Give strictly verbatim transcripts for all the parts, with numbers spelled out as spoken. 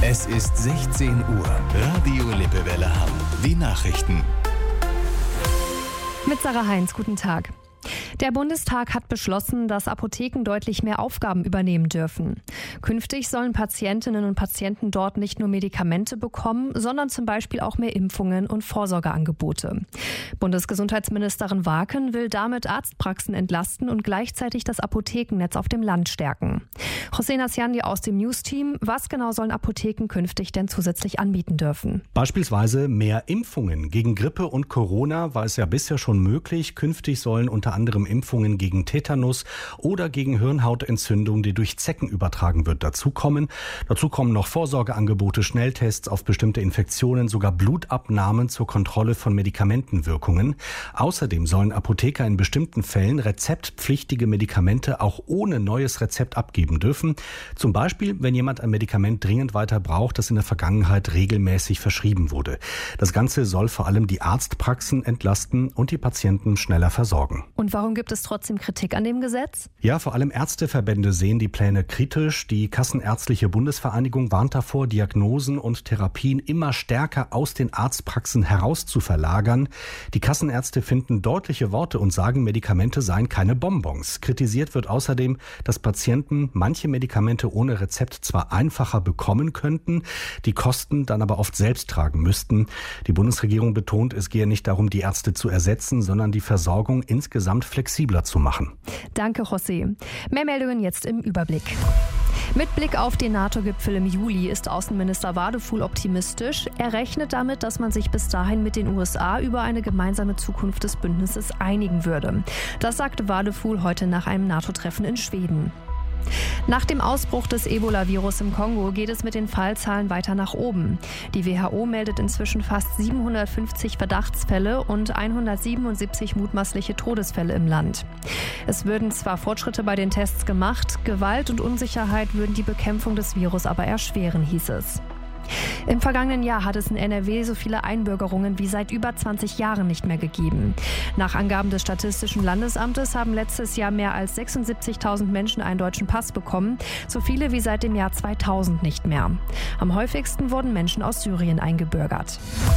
Es ist sechzehn Uhr. Radio Lippewelle Hamm. Die Nachrichten. Mit Sarah Heinz, guten Tag. Der Bundestag hat beschlossen, dass Apotheken deutlich mehr Aufgaben übernehmen dürfen. Künftig sollen Patientinnen und Patienten dort nicht nur Medikamente bekommen, sondern zum Beispiel auch mehr Impfungen und Vorsorgeangebote. Bundesgesundheitsministerin Waaken will damit Arztpraxen entlasten und gleichzeitig das Apothekennetz auf dem Land stärken. José Nasciandi aus dem News-Team: Was genau sollen Apotheken künftig denn zusätzlich anbieten dürfen? Beispielsweise mehr Impfungen. Gegen Grippe und Corona war es ja bisher schon möglich. Künftig sollen unter anderem Impfungen gegen Tetanus oder gegen Hirnhautentzündung, die durch Zecken übertragen wird, dazukommen. Dazu kommen noch Vorsorgeangebote, Schnelltests auf bestimmte Infektionen, sogar Blutabnahmen zur Kontrolle von Medikamentenwirkungen. Außerdem sollen Apotheker in bestimmten Fällen rezeptpflichtige Medikamente auch ohne neues Rezept abgeben dürfen. Zum Beispiel, wenn jemand ein Medikament dringend weiter braucht, das in der Vergangenheit regelmäßig verschrieben wurde. Das Ganze soll vor allem die Arztpraxen entlasten und die Patienten schneller versorgen. Und warum gibt es trotzdem Kritik an dem Gesetz? Ja, vor allem Ärzteverbände sehen die Pläne kritisch. Die Kassenärztliche Bundesvereinigung warnt davor, Diagnosen und Therapien immer stärker aus den Arztpraxen heraus zu verlagern. Die Kassenärzte finden deutliche Worte und sagen, Medikamente seien keine Bonbons. Kritisiert wird außerdem, dass Patienten manche Medikamente ohne Rezept zwar einfacher bekommen könnten, die Kosten dann aber oft selbst tragen müssten. Die Bundesregierung betont, es gehe nicht darum, die Ärzte zu ersetzen, sondern die Versorgung insgesamt flexibler zu machen. Danke, José. Mehr Meldungen jetzt im Überblick. Mit Blick auf den NATO-Gipfel im Juli ist Außenminister Wadefuhl optimistisch. Er rechnet damit, dass man sich bis dahin mit den U S A über eine gemeinsame Zukunft des Bündnisses einigen würde. Das sagte Wadefuhl heute nach einem NATO-Treffen in Schweden. Nach dem Ausbruch des Ebola-Virus im Kongo geht es mit den Fallzahlen weiter nach oben. Die W H O meldet inzwischen fast siebenhundertfünfzig Verdachtsfälle und hundertsiebenundsiebzig mutmaßliche Todesfälle im Land. Es würden zwar Fortschritte bei den Tests gemacht, Gewalt und Unsicherheit würden die Bekämpfung des Virus aber erschweren, hieß es. Im vergangenen Jahr hat es in N R W so viele Einbürgerungen wie seit über zwanzig Jahren nicht mehr gegeben. Nach Angaben des Statistischen Landesamtes haben letztes Jahr mehr als sechsundsiebzigtausend Menschen einen deutschen Pass bekommen, so viele wie seit dem Jahr zweitausend nicht mehr. Am häufigsten wurden Menschen aus Syrien eingebürgert.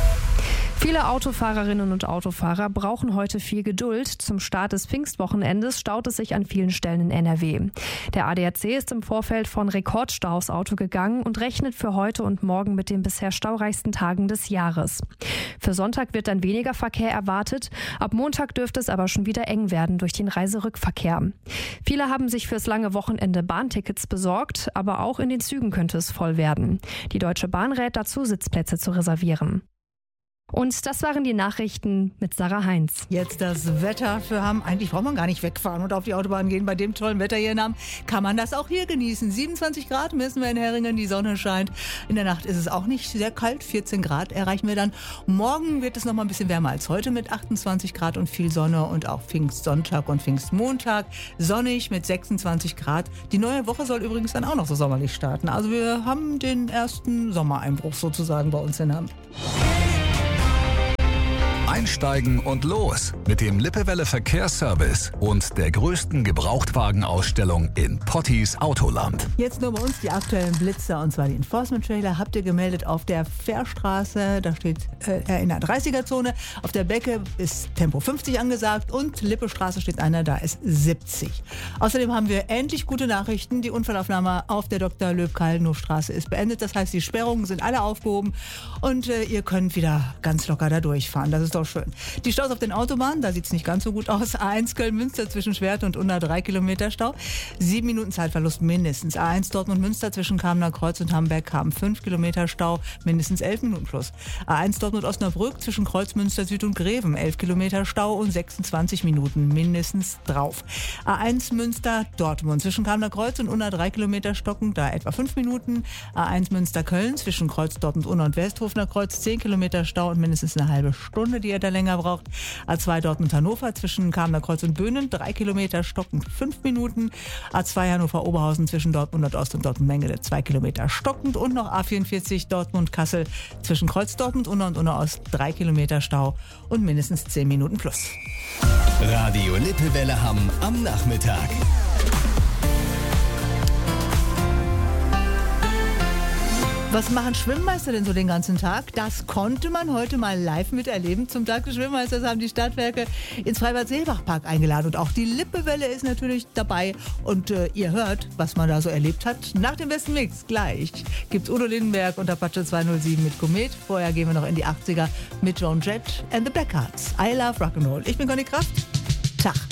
Viele Autofahrerinnen und Autofahrer brauchen heute viel Geduld. Zum Start des Pfingstwochenendes staut es sich an vielen Stellen in N R W. Der A D A C ist im Vorfeld von Rekordstau aufs Auto gegangen und rechnet für heute und morgen mit den bisher staureichsten Tagen des Jahres. Für Sonntag wird dann weniger Verkehr erwartet. Ab Montag dürfte es aber schon wieder eng werden durch den Reiserückverkehr. Viele haben sich fürs lange Wochenende Bahntickets besorgt, aber auch in den Zügen könnte es voll werden. Die Deutsche Bahn rät dazu, Sitzplätze zu reservieren. Und das waren die Nachrichten mit Sarah Heinz. Jetzt das Wetter für Hamm. Eigentlich braucht man gar nicht wegfahren und auf die Autobahn gehen. Bei dem tollen Wetter hier in Hamm kann man das auch hier genießen. siebenundzwanzig Grad messen wir in Heringen, die Sonne scheint. In der Nacht ist es auch nicht sehr kalt, vierzehn Grad erreichen wir dann. Morgen wird es noch mal ein bisschen wärmer als heute mit achtundzwanzig Grad und viel Sonne und auch Pfingstsonntag und Pfingstmontag sonnig mit sechsundzwanzig Grad. Die neue Woche soll übrigens dann auch noch so sommerlich starten. Also wir haben den ersten Sommereinbruch sozusagen bei uns in Hamm. Einsteigen und los mit dem Lippewelle Verkehrsservice und der größten Gebrauchtwagenausstellung in Potties Autoland. Jetzt nur bei uns die aktuellen Blitzer, und zwar die Enforcement-Trailer habt ihr gemeldet auf der Fährstraße, da steht äh, in der dreißiger-Zone, auf der Becke ist Tempo fünfzig angesagt und Lippestraße steht einer, da ist siebzig. Außerdem haben wir endlich gute Nachrichten, die Unfallaufnahme auf der Doktor Löb-Kaldenhof-Straße ist beendet, das heißt die Sperrungen sind alle aufgehoben und äh, ihr könnt wieder ganz locker da durchfahren, das ist doch schön. Die Staus auf den Autobahnen, da sieht es nicht ganz so gut aus. A eins Köln-Münster zwischen Schwert und Unna drei Kilometer Stau. Sieben Minuten Zeitverlust mindestens. A eins Dortmund-Münster zwischen Kamener Kreuz und Hamberg haben fünf Kilometer Stau, mindestens elf Minuten plus. A eins Dortmund-Osnabrück zwischen Kreuzmünster Süd und Greven, elf Kilometer Stau und sechsundzwanzig Minuten mindestens drauf. A eins Münster-Dortmund zwischen Kamener Kreuz und Unna drei Kilometer stockend, da etwa fünf Minuten. A eins Münster-Köln zwischen Kreuz Dortmund-Unna und Westhofener Kreuz, zehn Kilometer Stau und mindestens eine halbe Stunde, die ihr da länger braucht. A zwei Dortmund-Hannover zwischen Kamener Kreuz und Böhnen, drei Kilometer stockend, fünf Minuten. A zwei Hannover-Oberhausen zwischen Dortmund Nordost und Dortmund-Mengele, zwei Kilometer stockend. Und noch A vierundvierzig Dortmund-Kassel zwischen Kreuz Dortmund, Unna und Unna Ost, drei Kilometer Stau und mindestens zehn Minuten plus. Radio Lippewelle Hamm am Nachmittag. Was machen Schwimmmeister denn so den ganzen Tag? Das konnte man heute mal live miterleben. Zum Tag des Schwimmmeisters haben die Stadtwerke ins Freibad Seebachpark eingeladen. Und auch die Lippewelle ist natürlich dabei. Und äh, ihr hört, was man da so erlebt hat. Nach dem besten Mix gleich gibt's Udo Lindenberg und Apache zweihundertsieben mit Komet. Vorher gehen wir noch in die achtziger mit Joan Jett and the Blackhearts. I love Rock'n'Roll. Ich bin Conny Kraft. Tag.